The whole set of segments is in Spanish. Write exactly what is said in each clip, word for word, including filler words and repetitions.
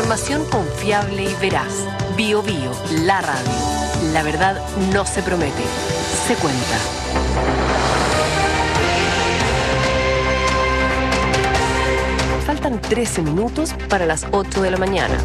Información confiable y veraz. Bio Bio, la radio. La verdad no se promete, se cuenta. Faltan trece minutos para las ocho de la mañana.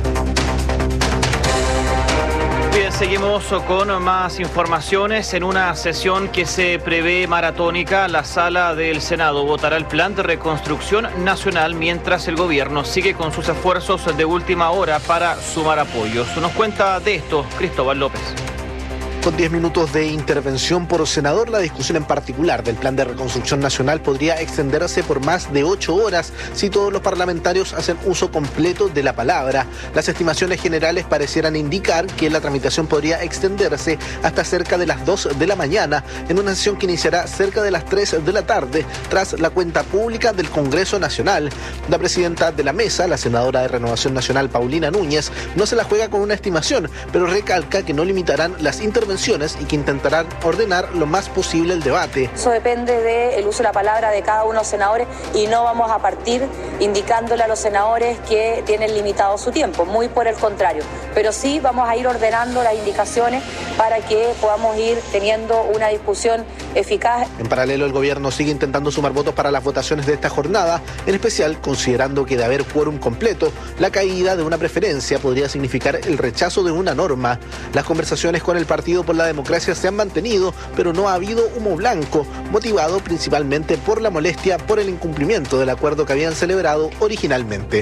Bien, seguimos con más informaciones. En una sesión que se prevé maratónica, la sala del Senado votará el plan de reconstrucción nacional mientras el gobierno sigue con sus esfuerzos de última hora para sumar apoyos. Nos cuenta de esto Cristóbal López. Con diez minutos de intervención por senador, la discusión en particular del Plan de Reconstrucción Nacional podría extenderse por más de ocho horas si todos los parlamentarios hacen uso completo de la palabra. Las estimaciones generales parecieran indicar que la tramitación podría extenderse hasta cerca de las dos de la mañana, en una sesión que iniciará cerca de las tres de la tarde, tras la cuenta pública del Congreso Nacional. La presidenta de la mesa, la senadora de Renovación Nacional, Paulina Núñez, no se la juega con una estimación, pero recalca que no limitarán las intervenciones y que intentarán ordenar lo más posible el debate. Eso depende del uso de la palabra de cada uno de los senadores y no vamos a partir indicándole a los senadores que tienen limitado su tiempo, muy por el contrario. Pero sí vamos a ir ordenando las indicaciones para que podamos ir teniendo una discusión eficaz. En paralelo, el gobierno sigue intentando sumar votos para las votaciones de esta jornada, en especial considerando que de haber quórum completo, la caída de una preferencia podría significar el rechazo de una norma. Las conversaciones con el Partido por la Democracia se han mantenido, pero no ha habido humo blanco, motivado principalmente por la molestia por el incumplimiento del acuerdo que habían celebrado originalmente.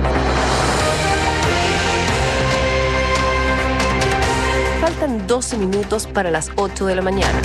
Faltan doce minutos para las ocho de la mañana.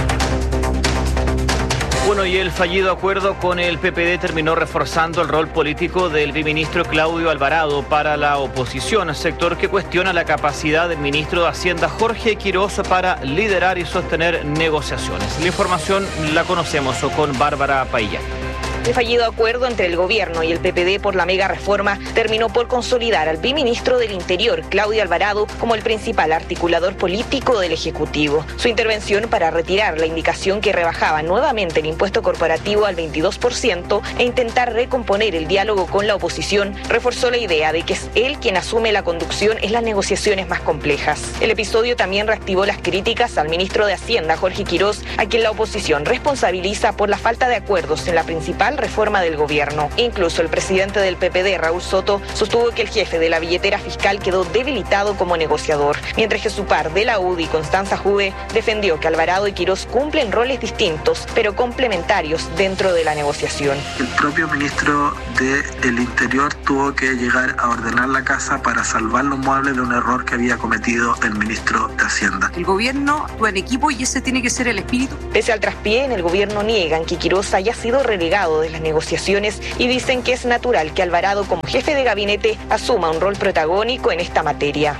Bueno, y el fallido acuerdo con el P P D terminó reforzando el rol político del biministro Claudio Alvarado para la oposición, sector que cuestiona la capacidad del ministro de Hacienda Jorge Quirós para liderar y sostener negociaciones. La información la conocemos con Bárbara Pailla. El fallido acuerdo entre el gobierno y el P P D por la mega reforma terminó por consolidar al biministro del Interior, Claudio Alvarado, como el principal articulador político del Ejecutivo. Su intervención para retirar la indicación que rebajaba nuevamente el impuesto corporativo al veintidós por ciento e intentar recomponer el diálogo con la oposición reforzó la idea de que es él quien asume la conducción en las negociaciones más complejas. El episodio también reactivó las críticas al ministro de Hacienda, Jorge Quirós, a quien la oposición responsabiliza por la falta de acuerdos en la principal reforma del gobierno. Incluso el presidente del P P D, Raúl Soto, sostuvo que el jefe de la billetera fiscal quedó debilitado como negociador, mientras que su par de la U D I, Constanza Juve, defendió que Alvarado y Quirós cumplen roles distintos, pero complementarios dentro de la negociación. El propio ministro del Interior tuvo que llegar a ordenar la casa para salvar los muebles de un error que había cometido el ministro de Hacienda. El gobierno actúa en equipo y ese tiene que ser el espíritu. Pese al traspié, en el gobierno niegan que Quirós haya sido relegado de las negociaciones y dicen que es natural que Alvarado, como jefe de gabinete, asuma un rol protagónico en esta materia.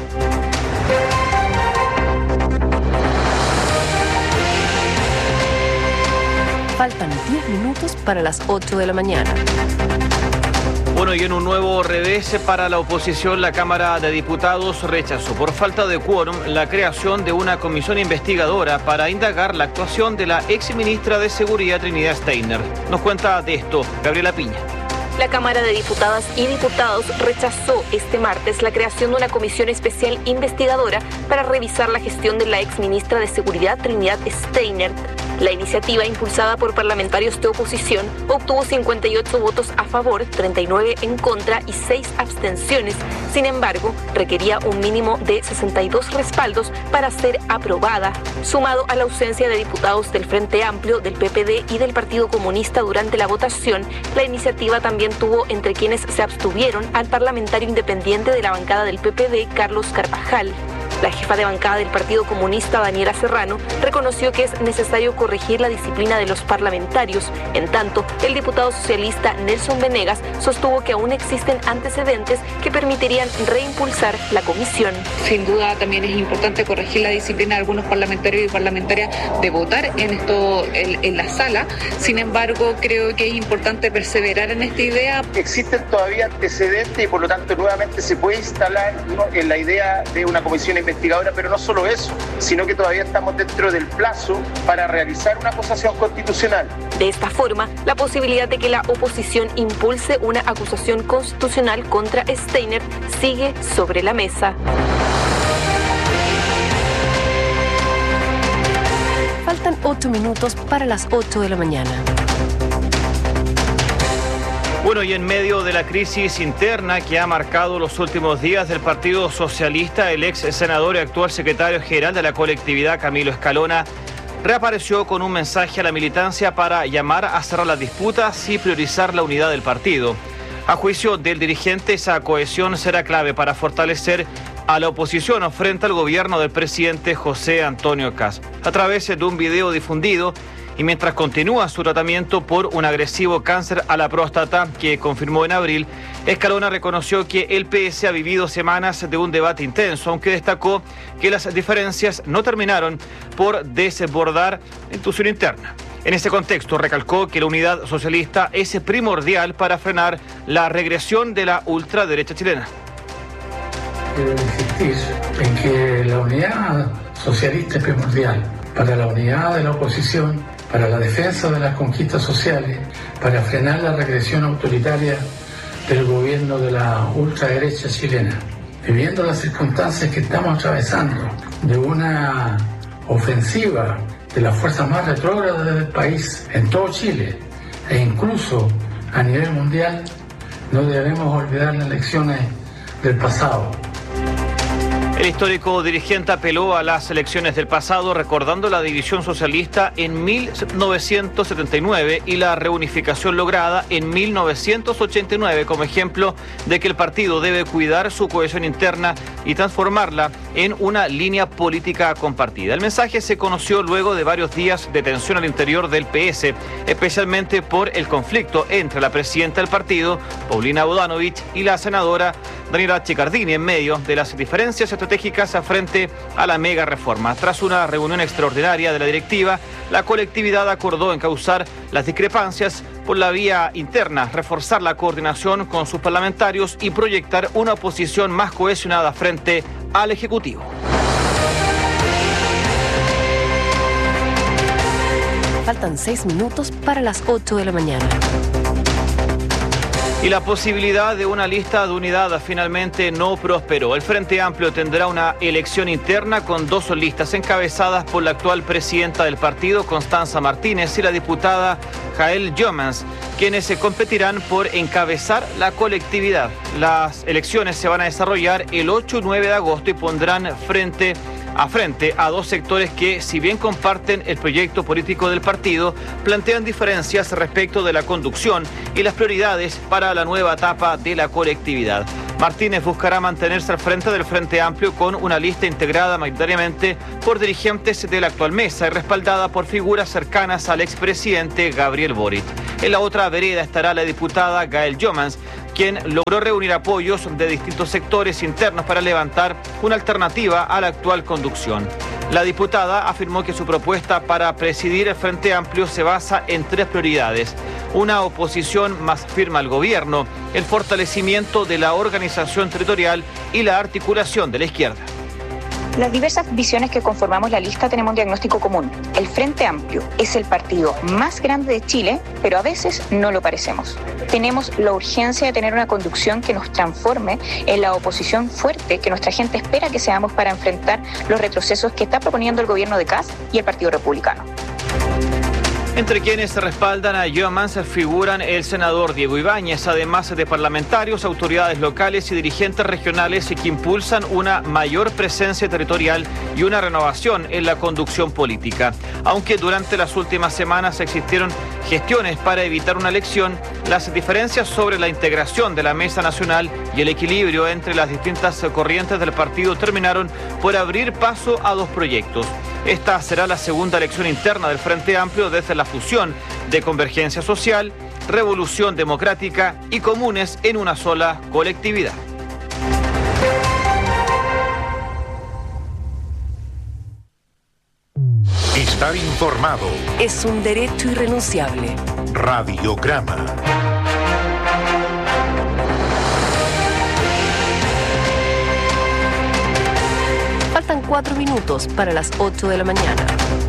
Faltan diez minutos para las ocho de la mañana. Bueno, y en un nuevo revés para la oposición, la Cámara de Diputados rechazó por falta de quórum la creación de una comisión investigadora para indagar la actuación de la exministra de Seguridad, Trinidad Steiner. Nos cuenta de esto Gabriela Piña. La Cámara de Diputadas y Diputados rechazó este martes la creación de una comisión especial investigadora para revisar la gestión de la exministra de Seguridad, Trinidad Steiner. La iniciativa, impulsada por parlamentarios de oposición, obtuvo cincuenta y ocho votos a favor, treinta y nueve en contra y seis abstenciones. Sin embargo, requería un mínimo de sesenta y dos respaldos para ser aprobada. Sumado a la ausencia de diputados del Frente Amplio, del P P D y del Partido Comunista durante la votación, la iniciativa también tuvo entre quienes se abstuvieron al parlamentario independiente de la bancada del P P D, Carlos Carvajal. La jefa de bancada del Partido Comunista, Daniela Serrano, reconoció que es necesario corregir la disciplina de los parlamentarios. En tanto, el diputado socialista Nelson Venegas sostuvo que aún existen antecedentes que permitirían reimpulsar la comisión. Sin duda también es importante corregir la disciplina de algunos parlamentarios y parlamentarias de votar en esto en, en la sala. Sin embargo, creo que es importante perseverar en esta idea. Existen todavía antecedentes y por lo tanto nuevamente se puede instalar, ¿no?, en la idea de una comisión investigadora, pero no solo eso, sino que todavía estamos dentro del plazo para realizar una acusación constitucional. De esta forma, la posibilidad de que la oposición impulse una acusación constitucional contra Steiner sigue sobre la mesa. Faltan ocho minutos para las ocho de la mañana. Bueno, y en medio de la crisis interna que ha marcado los últimos días del Partido Socialista, el ex senador y actual secretario general de la colectividad, Camilo Escalona, reapareció con un mensaje a la militancia para llamar a cerrar las disputas y priorizar la unidad del partido. A juicio del dirigente, esa cohesión será clave para fortalecer a la oposición frente al gobierno del presidente José Antonio Kast. A través de un video difundido, y mientras continúa su tratamiento por un agresivo cáncer a la próstata que confirmó en abril, Escalona reconoció que el P S ha vivido semanas de un debate intenso, aunque destacó que las diferencias no terminaron por desbordar en tensión interna. En ese contexto, recalcó que la unidad socialista es primordial para frenar la regresión de la ultraderecha chilena. Quiero insistir en que la unidad socialista es primordial para la unidad de la oposición, para la defensa de las conquistas sociales, para frenar la regresión autoritaria del gobierno de la ultraderecha chilena. Viviendo las circunstancias que estamos atravesando, de una ofensiva de las fuerzas más retrógradas del país en todo Chile e incluso a nivel mundial, no debemos olvidar las lecciones del pasado. El histórico dirigente apeló a las elecciones del pasado, recordando la división socialista en mil novecientos setenta y nueve y la reunificación lograda en mil novecientos ochenta y nueve como ejemplo de que el partido debe cuidar su cohesión interna y transformarla en una línea política compartida. El mensaje se conoció luego de varios días de tensión al interior del P S, especialmente por el conflicto entre la presidenta del partido, Paulina Bodanovich, y la senadora Daniela Chiccardini, en medio de las diferencias estratégicas frente a la mega reforma. Tras una reunión extraordinaria de la directiva, la colectividad acordó encauzar las discrepancias por la vía interna, reforzar la coordinación con sus parlamentarios y proyectar una oposición más cohesionada frente al Ejecutivo. Faltan seis minutos para las ocho de la mañana. Y la posibilidad de una lista de unidad finalmente no prosperó. El Frente Amplio tendrá una elección interna con dos listas encabezadas por la actual presidenta del partido, Constanza Martínez, y la diputada Jael Jomans, quienes se competirán por encabezar la colectividad. Las elecciones se van a desarrollar el ocho y nueve de agosto y pondrán frente a frente a dos sectores que, si bien comparten el proyecto político del partido, plantean diferencias respecto de la conducción y las prioridades para la nueva etapa de la colectividad. Martínez buscará mantenerse al frente del Frente Amplio con una lista integrada mayoritariamente por dirigentes de la actual mesa y respaldada por figuras cercanas al expresidente Gabriel Boric. En la otra vereda estará la diputada Jael Jomans, quien logró reunir apoyos de distintos sectores internos para levantar una alternativa a la actual conducción. La diputada afirmó que su propuesta para presidir el Frente Amplio se basa en tres prioridades: una oposición más firme al gobierno, el fortalecimiento de la organización territorial y la articulación de la izquierda. Las diversas visiones que conformamos la lista tenemos un diagnóstico común. El Frente Amplio es el partido más grande de Chile, pero a veces no lo parecemos. Tenemos la urgencia de tener una conducción que nos transforme en la oposición fuerte que nuestra gente espera que seamos para enfrentar los retrocesos que está proponiendo el gobierno de Kast y el Partido Republicano. Entre quienes se respaldan a Jomans figuran el senador Diego Ibáñez, además de parlamentarios, autoridades locales y dirigentes regionales que impulsan una mayor presencia territorial y una renovación en la conducción política. Aunque durante las últimas semanas existieron gestiones para evitar una elección, las diferencias sobre la integración de la Mesa Nacional y el equilibrio entre las distintas corrientes del partido terminaron por abrir paso a dos proyectos. Esta será la segunda elección interna del Frente Amplio desde la fusión de Convergencia Social, Revolución Democrática y Comunes en una sola colectividad. Estar informado es un derecho irrenunciable. Radiograma. cuatro minutos para las ocho de la mañana.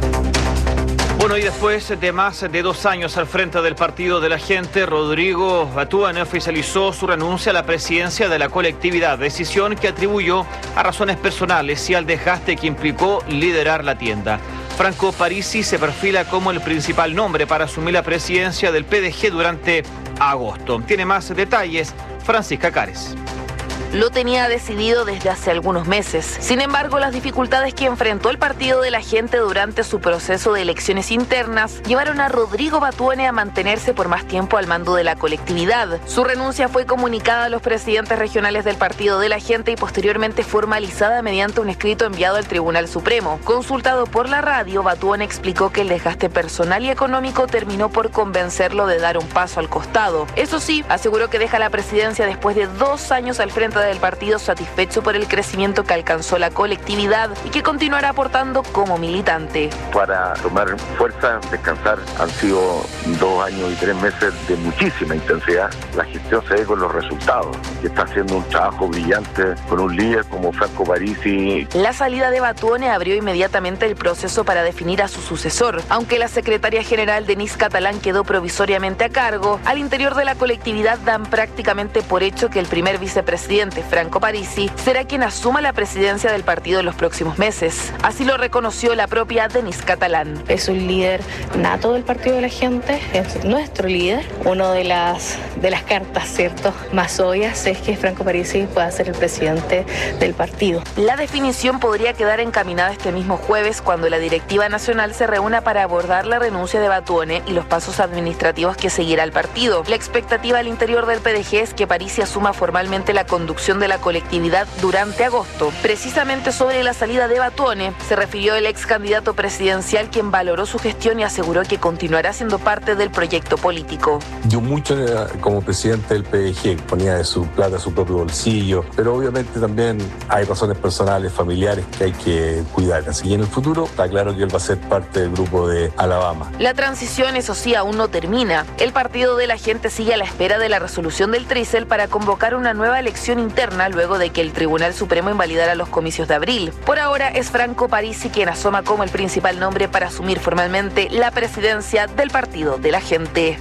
Bueno, y después de más de dos años al frente del Partido de la Gente, Rodrigo Batuone oficializó su renuncia a la presidencia de la colectividad, decisión que atribuyó a razones personales y al desgaste que implicó liderar la tienda. Franco Parisi se perfila como el principal nombre para asumir la presidencia del P D G durante agosto. Tiene más detalles Francisca Cares. Lo tenía decidido desde hace algunos meses. Sin embargo, las dificultades que enfrentó el Partido de la Gente durante su proceso de elecciones internas llevaron a Rodrigo Batuone a mantenerse por más tiempo al mando de la colectividad. Su renuncia fue comunicada a los presidentes regionales del Partido de la Gente y posteriormente formalizada mediante un escrito enviado al Tribunal Supremo. Consultado por la radio, Batuone explicó que el desgaste personal y económico terminó por convencerlo de dar un paso al costado. Eso sí, aseguró que deja la presidencia después de dos años al frente del partido, satisfecho por el crecimiento que alcanzó la colectividad y que continuará aportando como militante. Para tomar fuerza, descansar, han sido dos años y tres meses de muchísima intensidad. La gestión se ve con los resultados, que está haciendo un trabajo brillante con un líder como Franco Parisi. La salida de Batuone abrió inmediatamente el proceso para definir a su sucesor. Aunque la secretaria general Denise Catalán quedó provisoriamente a cargo, al interior de la colectividad dan prácticamente por hecho que el primer vicepresidente, Franco Parisi, será quien asuma la presidencia del partido en los próximos meses. Así lo reconoció la propia Denise Catalán. Es un líder nato del Partido de la Gente, es nuestro líder. Una de las, de las cartas, ¿cierto?, más obvias es que Franco Parisi pueda ser el presidente del partido. La definición podría quedar encaminada este mismo jueves cuando la directiva nacional se reúna para abordar la renuncia de Batuone y los pasos administrativos que seguirá el partido. La expectativa al interior del P D G es que Parisi asuma formalmente la conducción de la colectividad durante agosto. Precisamente sobre la salida de Batuone se refirió el ex candidato presidencial, quien valoró su gestión y aseguró que continuará siendo parte del proyecto político. Yo mucho como presidente del P D G ponía de su plata a su propio bolsillo, pero obviamente también hay razones personales, familiares que hay que cuidar. Así que en el futuro está claro que él va a ser parte del grupo de Alabama. La transición, eso sí, aún no termina. El Partido de la Gente sigue a la espera de la resolución del Trisel para convocar una nueva elección interna luego de que el Tribunal Supremo invalidara los comicios de abril. Por ahora es Franco Parisi quien asoma como el principal nombre para asumir formalmente la presidencia del Partido de la Gente.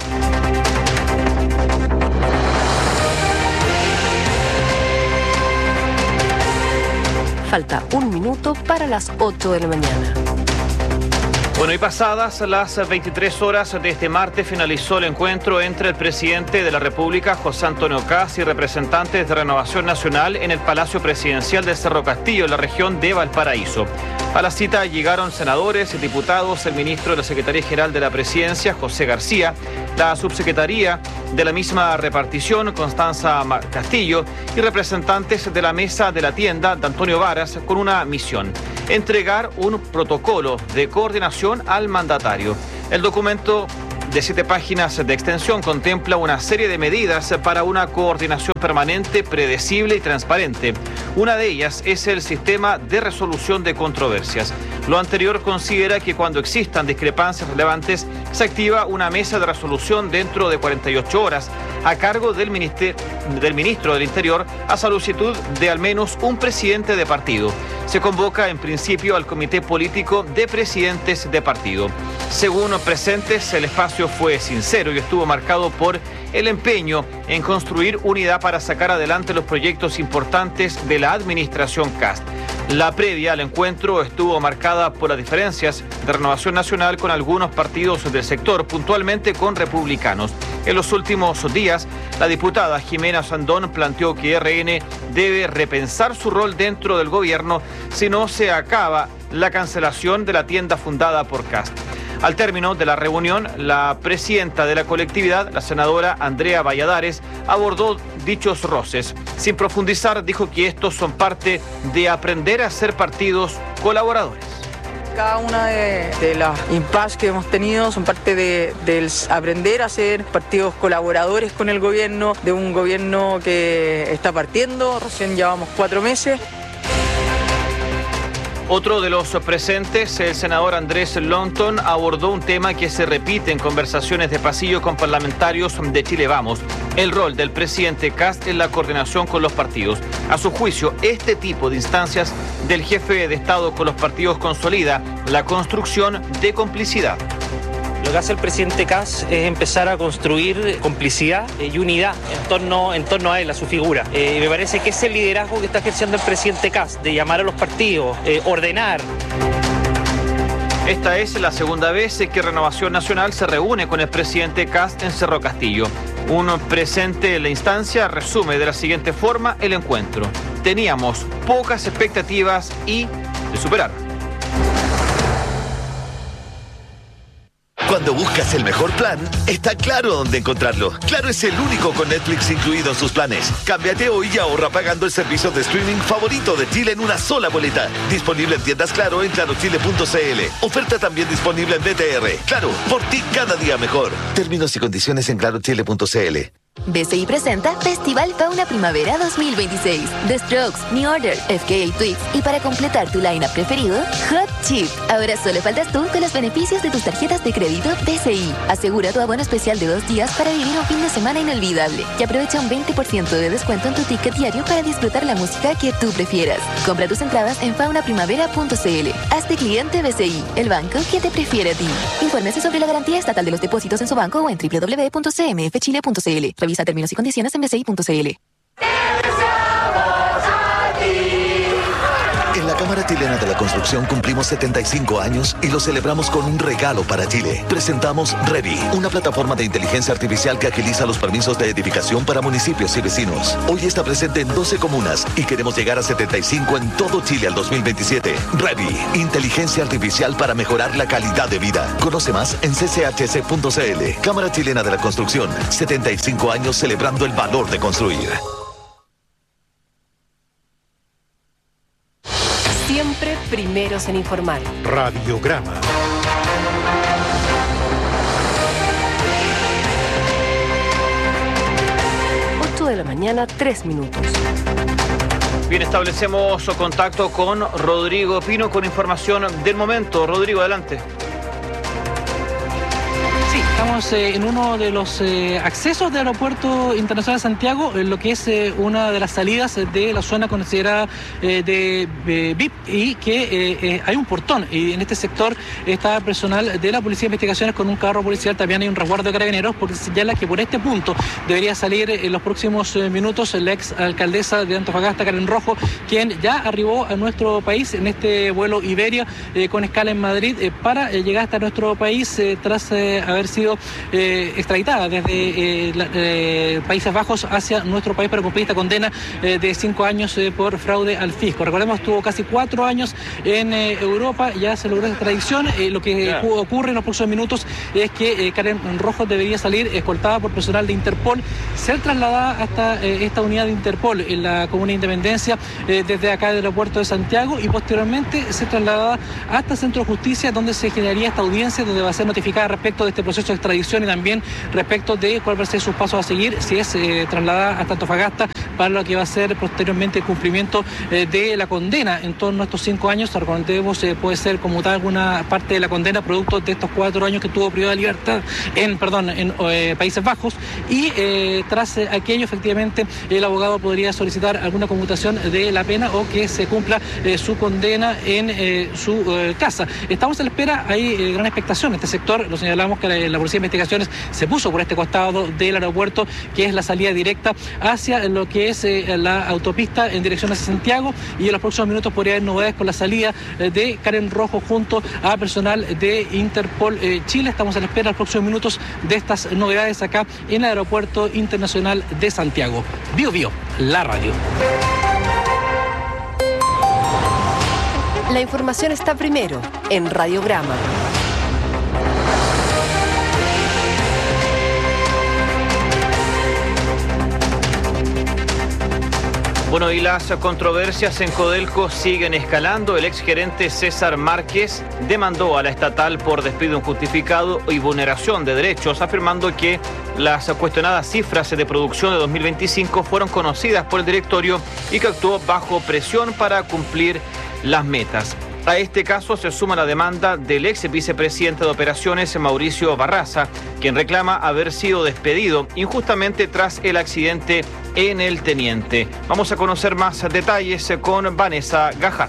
Falta un minuto para las ocho de la mañana. Bueno, y pasadas las veintitrés horas de este martes finalizó el encuentro entre el presidente de la República, José Antonio Kast, y representantes de Renovación Nacional en el Palacio Presidencial de Cerro Castillo, en la región de Valparaíso. A la cita llegaron senadores, diputados, el ministro de la Secretaría General de la Presidencia, José García, la subsecretaría de la misma repartición, Constanza Castillo, y representantes de la mesa de la tienda, de Antonio Varas, con una misión: entregar un protocolo de coordinación al mandatario. El documento, de siete páginas de extensión, contempla una serie de medidas para una coordinación permanente, predecible y transparente. Una de ellas es el sistema de resolución de controversias. Lo anterior considera que cuando existan discrepancias relevantes, se activa una mesa de resolución dentro de cuarenta y ocho horas a cargo del, minister- del ministro del Interior, a solicitud de al menos un presidente de partido. Se convoca en principio al comité político de presidentes de partido. Según presentes, el espacio fue sincero y estuvo marcado por el empeño en construir unidad para sacar adelante los proyectos importantes de la administración Kast. La previa al encuentro estuvo marcada por las diferencias de Renovación Nacional con algunos partidos del sector, puntualmente con republicanos. En los últimos días, la diputada Jimena Sandón planteó que R N debe repensar su rol dentro del gobierno si no se acaba la cancelación de la tienda fundada por Kast. Al término de la reunión, la presidenta de la colectividad, la senadora Andrea Valladares, abordó dichos roces. Sin profundizar, dijo que estos son parte de aprender a ser partidos colaboradores. Cada una de, de las impases que hemos tenido son parte de, del aprender a ser partidos colaboradores con el gobierno, de un gobierno que está partiendo, recién llevamos cuatro meses. Otro de los presentes, el senador Andrés Longton, abordó un tema que se repite en conversaciones de pasillo con parlamentarios de Chile Vamos: el rol del presidente Kast en la coordinación con los partidos. A su juicio, este tipo de instancias del jefe de Estado con los partidos consolida la construcción de complicidad. Lo que hace el presidente Kast es empezar a construir complicidad y unidad en torno, en torno a él, a su figura. Eh, me parece que es el liderazgo que está ejerciendo el presidente Kast, de llamar a los partidos, eh, ordenar. Esta es la segunda vez que Renovación Nacional se reúne con el presidente Kast en Cerro Castillo. Un presente en la instancia resume de la siguiente forma el encuentro: teníamos pocas expectativas y se superaron. Cuando buscas el mejor plan, está claro dónde encontrarlo. Claro es el único con Netflix incluido en sus planes. Cámbiate hoy y ahorra pagando el servicio de streaming favorito de Chile en una sola boleta. Disponible en tiendas Claro en claro chile punto c l. Oferta también disponible en B T R. Claro, por ti cada día mejor. Términos y condiciones en claro chile punto c l. B C I presenta Festival Fauna Primavera dos mil veintiséis. The Strokes, New Order, F K A Twigs y para completar tu line-up preferido, Hot Chip. Ahora solo faltas tú con los beneficios de tus tarjetas de crédito B C I. Asegura tu abono especial de dos días para vivir un fin de semana inolvidable y aprovecha un veinte por ciento de descuento en tu ticket diario para disfrutar la música que tú prefieras. Compra tus entradas en fauna primavera punto c l. Hazte cliente B C I, el banco que te prefiere a ti. Infórmese sobre la garantía estatal de los depósitos en su banco o en w w w punto c m f chile punto c l. Revisa términos y condiciones en b c i punto c l. En la Cámara Chilena de la Construcción cumplimos setenta y cinco años y lo celebramos con un regalo para Chile. Presentamos Ready, una plataforma de inteligencia artificial que agiliza los permisos de edificación para municipios y vecinos. Hoy está presente en doce comunas y queremos llegar a setenta y cinco en todo Chile al dos mil veintisiete. Ready, inteligencia artificial para mejorar la calidad de vida. Conoce más en c c h c punto c l. Cámara Chilena de la Construcción, setenta y cinco años celebrando el valor de construir. Siempre primeros en informar. Radiograma. ocho de la mañana, tres minutos. Bien, establecemos contacto con Rodrigo Pino con información del momento. Rodrigo, adelante. Estamos eh, en uno de los eh, accesos del Aeropuerto Internacional de Santiago, en lo que es eh, una de las salidas de la zona considerada eh, de eh, V I P, y que eh, eh, hay un portón, y en este sector está personal de la Policía de Investigaciones con un carro policial. También hay un resguardo de carabineros, porque se señala que por este punto debería salir en los próximos eh, minutos la ex alcaldesa de Antofagasta, Karen Rojo, quien ya arribó a nuestro país en este vuelo Iberia eh, con escala en Madrid eh, para eh, llegar hasta nuestro país eh, tras eh, haber sido Eh, extraditada desde eh, la, eh, Países Bajos hacia nuestro país para cumplir esta condena eh, de cinco años eh, por fraude al fisco. Recordemos, estuvo casi cuatro años en eh, Europa, ya se logró esta extradición. Eh, lo que yeah. ocurre en los próximos minutos es que eh, Karen Rojo debería salir escoltada por personal de Interpol, ser trasladada hasta eh, esta unidad de Interpol en la Comuna de Independencia eh, desde acá del aeropuerto de Santiago, y posteriormente ser trasladada hasta el Centro de Justicia, donde se generaría esta audiencia, donde va a ser notificada respecto de este proceso de extradición y también respecto de cuál va a ser sus pasos a seguir, si es eh, trasladada hasta Antofagasta para lo que va a ser posteriormente el cumplimiento eh, de la condena en torno a estos cinco años. Recordemos, eh, puede ser conmutada alguna parte de la condena producto de estos cuatro años que tuvo privada de libertad en, perdón, en eh, Países Bajos, y eh, tras eh, aquello efectivamente el abogado podría solicitar alguna conmutación de la pena o que se cumpla eh, su condena en eh, su eh, casa. Estamos a la espera, hay eh, gran expectación en este sector. Lo señalamos que la, la Policía de Investigaciones se puso por este costado del aeropuerto, que es la salida directa hacia lo que es eh, la autopista en dirección hacia Santiago, y en los próximos minutos podría haber novedades con la salida eh, de Karen Rojo junto a personal de Interpol eh, Chile. Estamos a la espera en los próximos minutos de estas novedades acá en el Aeropuerto Internacional de Santiago. Bio Bio, la radio. La información está primero en Radiograma. Bueno, y las controversias en Codelco siguen escalando. El exgerente César Márquez demandó a la estatal por despido injustificado y vulneración de derechos, afirmando que las cuestionadas cifras de producción de dos mil veinticinco fueron conocidas por el directorio y que actuó bajo presión para cumplir las metas. A este caso se suma la demanda del ex vicepresidente de Operaciones, Mauricio Barraza, quien reclama haber sido despedido injustamente tras el accidente en el Teniente. Vamos a conocer más detalles con Vanessa Gajardo.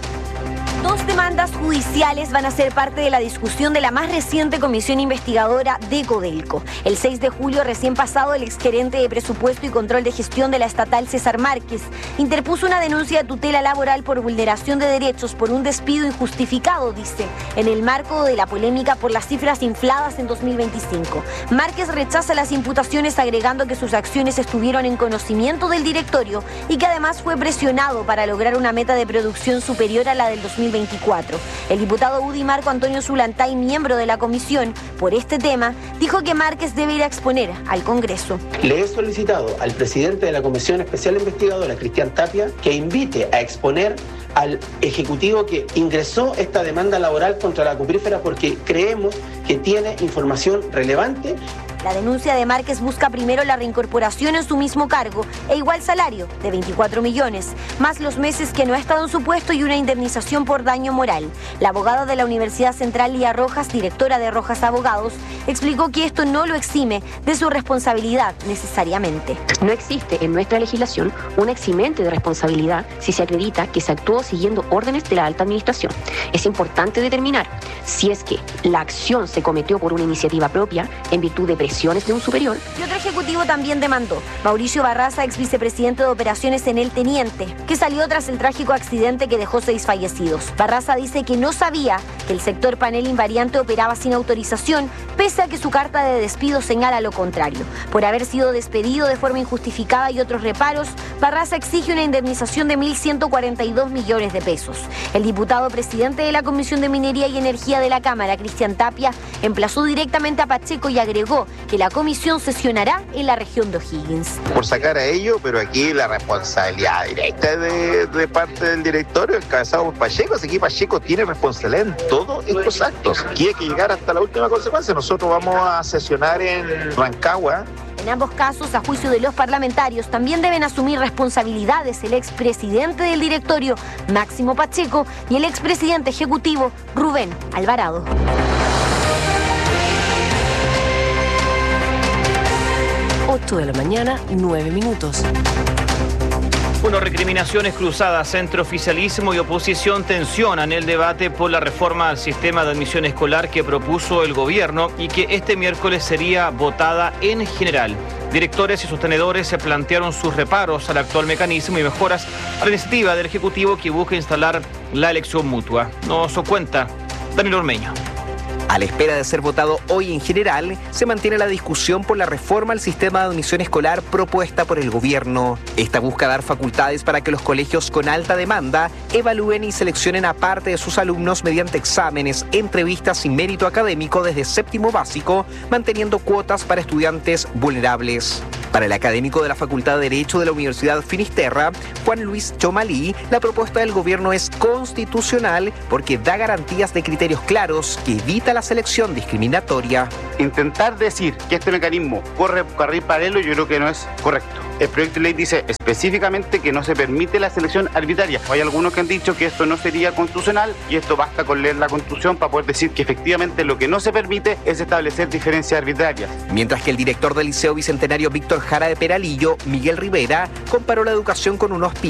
Dos demandas judiciales van a ser parte de la discusión de la más reciente comisión investigadora de Codelco. El seis de julio recién pasado, el exgerente de Presupuesto y Control de Gestión de la estatal, César Márquez, interpuso una denuncia de tutela laboral por vulneración de derechos por un despido injustificado, dice, en el marco de la polémica por las cifras infladas en dos mil veinticinco. Márquez rechaza las imputaciones agregando que sus acciones estuvieron en conocimiento del directorio y que además fue presionado para lograr una meta de producción superior a la del dos mil veinticuatro. El diputado U D I Marco Antonio Zulantay, miembro de la comisión, por este tema, dijo que Márquez debe ir a exponer al Congreso. Le he solicitado al presidente de la Comisión Especial Investigadora, Cristian Tapia, que invite a exponer al Ejecutivo que ingresó esta demanda laboral contra la cuprífera porque creemos que tiene información relevante. La denuncia de Márquez busca primero la reincorporación en su mismo cargo e igual salario de veinticuatro millones, más los meses que no ha estado en su puesto y una indemnización por daño moral. La abogada de la Universidad Central, Lía Rojas, directora de Rojas Abogados, explicó que esto no lo exime de su responsabilidad necesariamente. No existe en nuestra legislación un eximente de responsabilidad si se acredita que se actuó siguiendo órdenes de la alta administración. Es importante determinar si es que la acción se cometió por una iniciativa propia en virtud de presiones de un superior. Y otro ejecutivo también demandó, Mauricio Barraza, ex vicepresidente de Operaciones en el Teniente, que salió tras el trágico accidente que dejó seis fallecidos. Barraza dice que no sabía que el sector Panel Invariante operaba sin autorización, pese a que su carta de despido señala lo contrario. Por haber sido despedido de forma injustificada y otros reparos, Barraza exige una indemnización de mil ciento cuarenta y dos millones de pesos. El diputado presidente de la Comisión de Minería y Energía de la Cámara, Cristian Tapia, emplazó directamente a Pacheco y agregó que la comisión sesionará en la región de O'Higgins. Por sacar a ellos, pero aquí la responsabilidad directa de, de parte del directorio, encabezado por Pacheco, así que Pacheco tiene responsabilidad en todos estos actos. Aquí hay que llegar hasta la última consecuencia. Nosotros vamos a sesionar en Rancagua. En ambos casos, a juicio de los parlamentarios, también deben asumir responsabilidades el expresidente del directorio, Máximo Pacheco, y el expresidente ejecutivo, Rubén Alvarado. ocho de la mañana, nueve minutos. Bueno, recriminaciones cruzadas entre oficialismo y oposición tensionan el debate por la reforma al sistema de admisión escolar que propuso el gobierno y que este miércoles sería votada en general. Directores y sostenedores se plantearon sus reparos al actual mecanismo y mejoras a la iniciativa del Ejecutivo que busca instalar la elección mutua. Nos cuenta Daniel Ormeño. A la espera de ser votado hoy en general, se mantiene la discusión por la reforma al sistema de admisión escolar propuesta por el gobierno. Esta busca dar facultades para que los colegios con alta demanda evalúen y seleccionen a parte de sus alumnos mediante exámenes, entrevistas y mérito académico desde séptimo básico, manteniendo cuotas para estudiantes vulnerables. Para el académico de la Facultad de Derecho de la Universidad Finisterra, Juan Luis Chomalí, la propuesta del gobierno es constitucional porque da garantías de criterios claros que evita la selección discriminatoria. Intentar decir que este mecanismo corre carril paralelo yo creo que no es correcto. El proyecto de ley dice específicamente que no se permite la selección arbitraria. Hay algunos que han dicho que esto no sería constitucional y esto basta con leer la Constitución para poder decir que efectivamente lo que no se permite es establecer diferencias arbitrarias. Mientras que el director del Liceo Bicentenario Víctor Jara de Peralillo, Miguel Rivera, comparó la educación con un hospital